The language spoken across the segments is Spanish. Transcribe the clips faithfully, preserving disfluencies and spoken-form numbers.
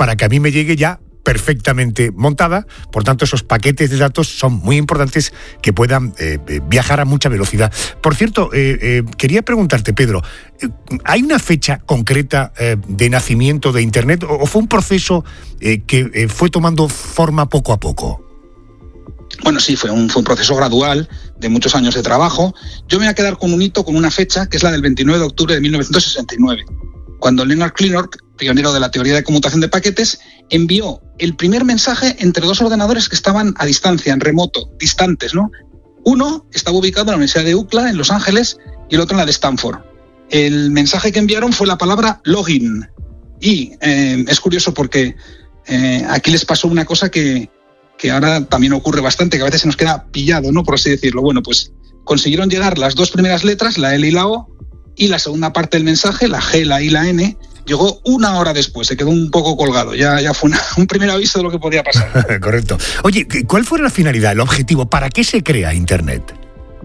para que a mí me llegue ya perfectamente montada. Por tanto, esos paquetes de datos son muy importantes que puedan eh, viajar a mucha velocidad. Por cierto, eh, eh, quería preguntarte, Pedro, ¿hay una fecha concreta eh, de nacimiento de Internet o, o fue un proceso eh, que eh, fue tomando forma poco a poco? Bueno, sí, fue un, fue un proceso gradual de muchos años de trabajo. Yo me voy a quedar con un hito, con una fecha, que es la del veintinueve de octubre de mil novecientos sesenta y nueve, cuando Leonard Kleinrock, pionero de la teoría de conmutación de paquetes, envió el primer mensaje entre dos ordenadores que estaban a distancia, en remoto, distantes, ¿no? Uno estaba ubicado en la Universidad de U C L A, en Los Ángeles, y el otro en la de Stanford. El mensaje que enviaron fue la palabra login. Y eh, es curioso porque eh, aquí les pasó una cosa que, que ahora también ocurre bastante, que a veces se nos queda pillado, ¿no? Por así decirlo. Bueno, pues consiguieron llegar las dos primeras letras, la L y la O, y la segunda parte del mensaje, la G, la I y la N, llegó una hora después, se quedó un poco colgado. Ya, ya fue una, un primer aviso de lo que podía pasar. Correcto. Oye, ¿cuál fue la finalidad, el objetivo? ¿Para qué se crea Internet?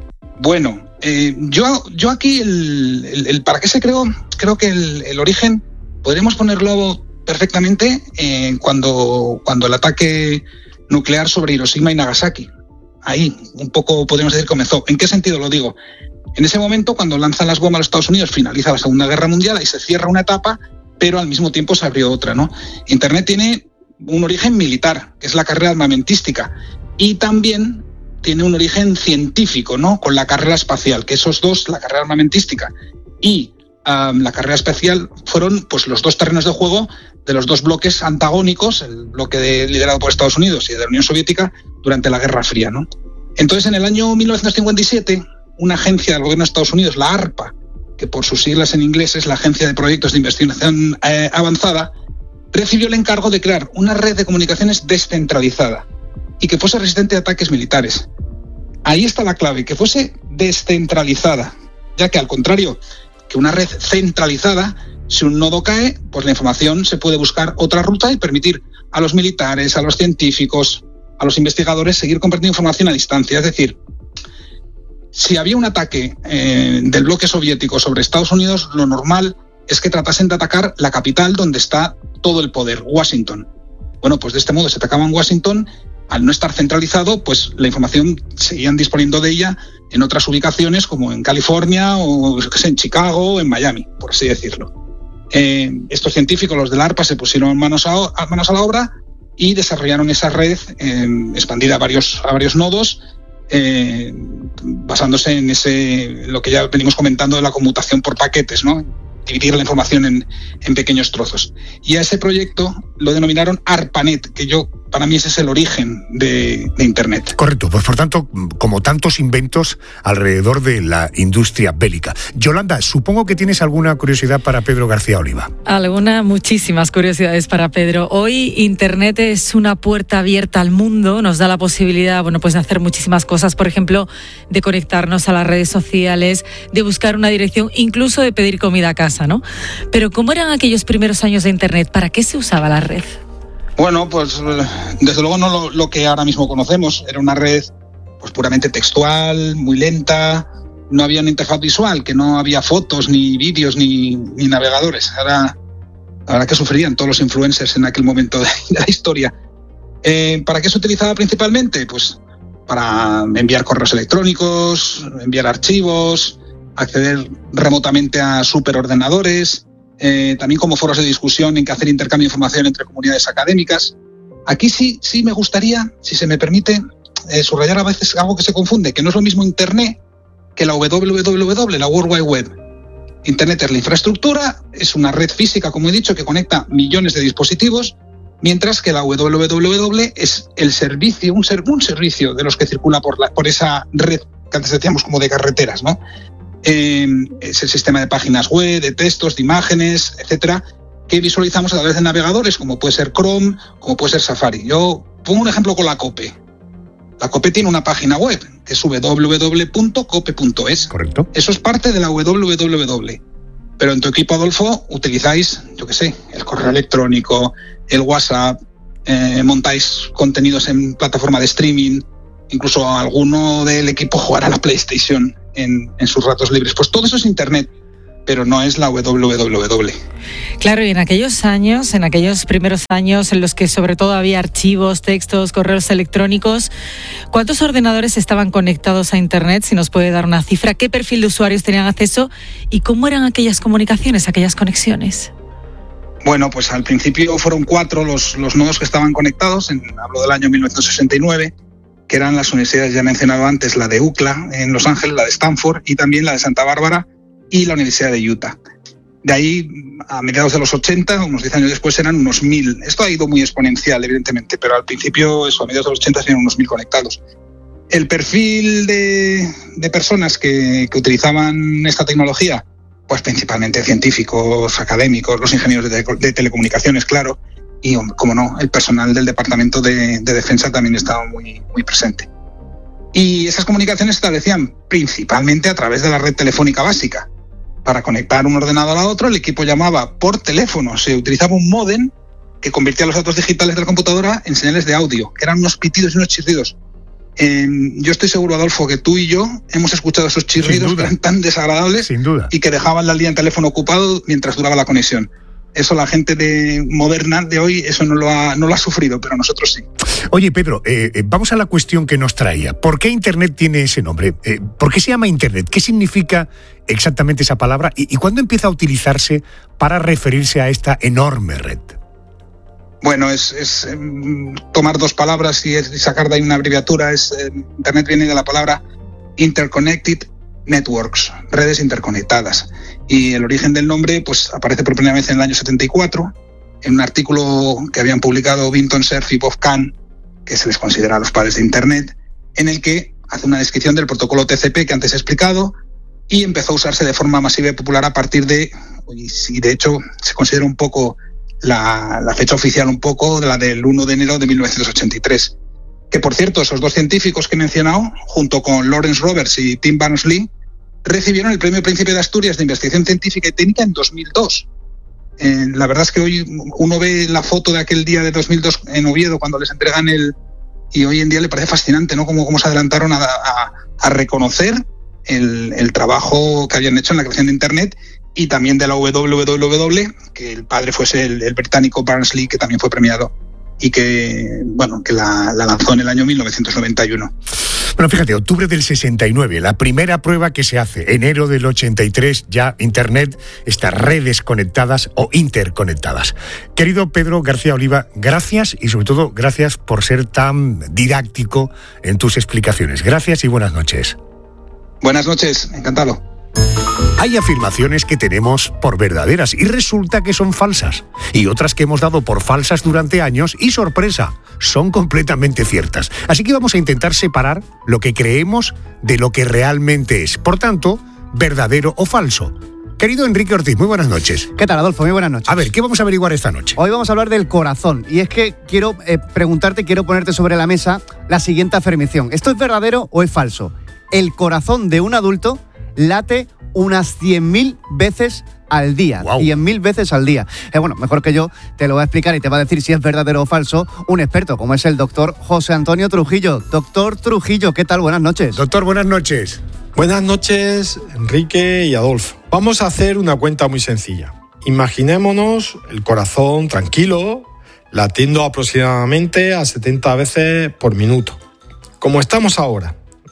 Bueno, eh, yo, yo aquí, el, el, el para qué se creó, creo que el, el origen podríamos ponerlo perfectamente eh, cuando, cuando el ataque nuclear sobre Hiroshima y Nagasaki. Ahí, un poco podríamos decir comenzó. ¿En qué sentido lo digo? En ese momento, cuando lanzan las bombas a los Estados Unidos, finaliza la Segunda Guerra Mundial y se cierra una etapa, pero al mismo tiempo se abrió otra, ¿no? Internet tiene un origen militar, que es la carrera armamentística, y también tiene un origen científico, ¿no? Con la carrera espacial, que esos dos, la carrera armamentística y um, la carrera espacial, fueron pues los dos terrenos de juego de los dos bloques antagónicos, el bloque de, liderado por Estados Unidos y de la Unión Soviética, durante la Guerra Fría, ¿no? Entonces, en el año mil novecientos cincuenta y siete, una agencia del gobierno de Estados Unidos, la ARPA, que por sus siglas en inglés es la Agencia de Proyectos de Investigación eh, Avanzada, recibió el encargo de crear una red de comunicaciones descentralizada y que fuese resistente a ataques militares. Ahí está la clave, que fuese descentralizada, ya que al contrario que una red centralizada, si un nodo cae, pues la información se puede buscar otra ruta y permitir a los militares, a los científicos, a los investigadores seguir compartiendo información a distancia. Es decir, si había un ataque eh, del bloque soviético sobre Estados Unidos, lo normal es que tratasen de atacar la capital donde está todo el poder, Washington. Bueno, pues de este modo se atacaba en Washington. Al no estar centralizado, pues la información seguían disponiendo de ella en otras ubicaciones como en California o yo qué sé, en Chicago, en Miami, por así decirlo. Eh, estos científicos, los del ARPA, se pusieron manos a, a, manos a la obra y desarrollaron esa red eh, expandida a varios, a varios nodos, eh, basándose en ese, lo que ya venimos comentando de la conmutación por paquetes, ¿no? Dividir la información en, en pequeños trozos. Y a ese proyecto lo denominaron ARPANET, que yo, para mí ese es el origen de, de Internet. Correcto, pues por tanto, como tantos inventos alrededor de la industria bélica. Yolanda, supongo que tienes alguna curiosidad para Pedro García Oliva. Alguna, muchísimas curiosidades para Pedro. Hoy Internet es una puerta abierta al mundo, nos da la posibilidad, bueno, pues de hacer muchísimas cosas, por ejemplo, de conectarnos a las redes sociales, de buscar una dirección, incluso de pedir comida a casa, ¿no? Pero ¿cómo eran aquellos primeros años de Internet? ¿Para qué se usaba la red? Bueno, pues desde luego no lo, lo que ahora mismo conocemos. Era una red pues puramente textual, muy lenta, no había una interfaz visual, que no había fotos, ni vídeos, ni, ni navegadores. Ahora, la verdad que sufrían todos los influencers en aquel momento de, de la historia. Eh, ¿Para qué se utilizaba principalmente? Pues para enviar correos electrónicos, enviar archivos, acceder remotamente a superordenadores, eh, también como foros de discusión en que hacer intercambio de información entre comunidades académicas. Aquí sí, sí me gustaría, si se me permite, eh, subrayar a veces algo que se confunde, que no es lo mismo Internet que la doble u doble u doble u, la World Wide Web. Internet es la infraestructura, es una red física, como he dicho, que conecta millones de dispositivos, mientras que la doble u doble u doble u es el servicio, un, ser, un servicio de los que circula por, la, por esa red que antes decíamos como de carreteras, ¿no? Eh, es el sistema de páginas web, de textos, de imágenes, etcétera, que visualizamos a través de navegadores como puede ser Chrome, como puede ser Safari. Yo pongo un ejemplo con la COPE. La COPE tiene una página web que es doble u doble u doble u punto cope punto es. Correcto. Eso es parte de la doble u doble u doble u. Pero en tu equipo, Adolfo, utilizáis, yo qué sé, el correo electrónico, el WhatsApp, eh, montáis contenidos en plataforma de streaming, incluso alguno del equipo jugará a la PlayStation en, en sus ratos libres. Pues todo eso es Internet. pero no es la www. Claro, y en aquellos años, en aquellos primeros años en los que sobre todo había archivos, textos, correos electrónicos, ¿cuántos ordenadores estaban conectados a Internet? Si nos puede dar una cifra, ¿qué perfil de usuarios tenían acceso y cómo eran aquellas comunicaciones, aquellas conexiones? Bueno, pues al principio fueron cuatro los, los nodos que estaban conectados, en, hablo del año mil novecientos sesenta y nueve, que eran las universidades ya mencionado antes, la de U C L A en Los Ángeles, la de Stanford y también la de Santa Bárbara y la Universidad de Utah. De ahí, a mediados de los ochenta, unos diez años después, eran unos mil. Esto ha ido muy exponencial, evidentemente, pero al principio, eso, a mediados de los ochenta, eran unos mil conectados. El perfil de, de personas que, que utilizaban esta tecnología, pues principalmente científicos, académicos, los ingenieros de, de telecomunicaciones, claro, y, como no, el personal del Departamento de, de Defensa también estaba muy, muy presente. Y esas comunicaciones se establecían principalmente a través de la red telefónica básica. Para conectar un ordenador a otro, el equipo llamaba por teléfono, se utilizaba un módem que convertía los datos digitales de la computadora en señales de audio, que eran unos pitidos y unos chirridos. Eh, yo estoy seguro, Adolfo, que tú y yo hemos escuchado esos chirridos que eran tan desagradables Sin duda. y que dejaban la línea en teléfono ocupado mientras duraba la conexión. Eso la gente de moderna de hoy eso no lo ha, no lo ha sufrido, pero nosotros sí. Oye, Pedro, eh, eh, vamos a la cuestión que nos traía. ¿Por qué Internet tiene ese nombre? Eh, ¿Por qué se llama Internet? ¿Qué significa exactamente esa palabra? ¿Y, y cuándo empieza a utilizarse para referirse a esta enorme red? Bueno, es, es eh, tomar dos palabras y, es, y sacar de ahí una abreviatura. Es, eh, Internet viene de la palabra Interconnected Networks, redes interconectadas. Y el origen del nombre pues aparece por primera vez en el año setenta y cuatro, en un artículo que habían publicado Vinton Cerf y Bob Kahn, que se les considera los padres de Internet, en el que hace una descripción del protocolo T C P que antes he explicado y empezó a usarse de forma masiva y popular a partir de, y de hecho se considera un poco la, la fecha oficial un poco, la del uno de enero de mil novecientos ochenta y tres. Que por cierto, esos dos científicos que he mencionado, junto con Lawrence Roberts y Tim Berners-Lee, recibieron el Premio Príncipe de Asturias de Investigación Científica y Técnica en dos mil dos. Eh, la verdad es que hoy uno ve la foto de aquel día de dos mil dos en Oviedo cuando les entregan el... Y hoy en día le parece fascinante, ¿no? Cómo, cómo se adelantaron a, a, a reconocer el, el trabajo que habían hecho en la creación de Internet y también de la W W W, que el padre fuese el, el británico Berners-Lee, que también fue premiado y que, bueno, que la, la lanzó en el año mil novecientos noventa y uno. Bueno, fíjate, octubre del sesenta y nueve, la primera prueba que se hace, enero del ochenta y tres, ya Internet, estas redes conectadas o interconectadas. Querido Pedro García Oliva, gracias y sobre todo gracias por ser tan didáctico en tus explicaciones. Gracias y buenas noches. Buenas noches, encantado. Hay afirmaciones que tenemos por verdaderas y resulta que son falsas. Y otras que hemos dado por falsas durante años y, sorpresa, son completamente ciertas. Así que vamos a intentar separar lo que creemos de lo que realmente es. Por tanto, verdadero o falso. Querido Enrique Ortiz, muy buenas noches. ¿Qué tal, Adolfo? Muy buenas noches. A ver, ¿qué vamos a averiguar esta noche? Hoy vamos a hablar del corazón. Y es que quiero eh, preguntarte, quiero ponerte sobre la mesa la siguiente afirmación. ¿Esto es verdadero o es falso? El corazón de un adulto late unas cien mil veces al día. Wow. cien mil veces al día. Eh, bueno, mejor que yo te lo va a explicar y te va a decir si es verdadero o falso un experto, como es el doctor José Antonio Trujillo. Doctor Trujillo, ¿qué tal? Buenas noches. Doctor, buenas noches. Buenas noches, Enrique y Adolfo. Vamos a hacer una cuenta muy sencilla. Imaginémonos el corazón tranquilo, latiendo aproximadamente a setenta veces por minuto. Como estamos ahora,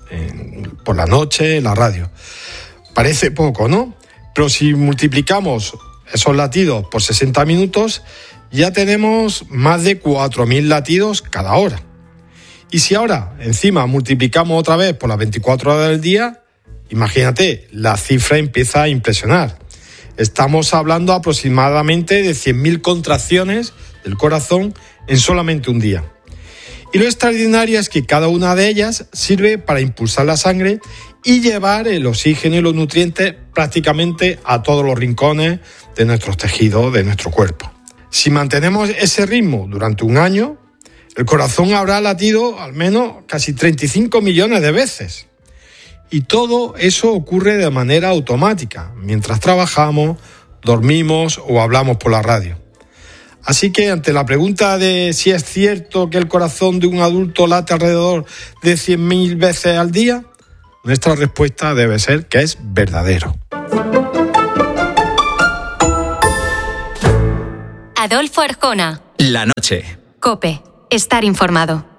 en, por la noche, en la radio. Parece poco, ¿no? Pero si multiplicamos esos latidos por sesenta minutos, ya tenemos más de cuatro mil latidos cada hora. Y si ahora encima multiplicamos otra vez por las veinticuatro horas del día, imagínate, la cifra empieza a impresionar. Estamos hablando aproximadamente de cien mil contracciones del corazón en solamente un día. Y lo extraordinario es que cada una de ellas sirve para impulsar la sangre y llevar el oxígeno y los nutrientes prácticamente a todos los rincones de nuestros tejidos, de nuestro cuerpo. Si mantenemos ese ritmo durante un año, el corazón habrá latido al menos casi treinta y cinco millones de veces. Y todo eso ocurre de manera automática, mientras trabajamos, dormimos o hablamos por la radio. Así que ante la pregunta de si es cierto que el corazón de un adulto late alrededor de cien mil veces al día, nuestra respuesta debe ser que es verdadero. Adolfo Arjona. La noche. COPE. Estar informado.